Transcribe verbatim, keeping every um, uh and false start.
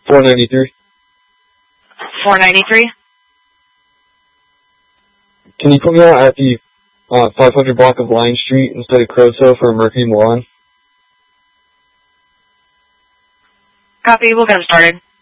four ninety-three. four ninety-three? Can you put me out at the uh, five hundred block of Lion Street instead of Croso for Murphy Milan? Copy, we'll get him started.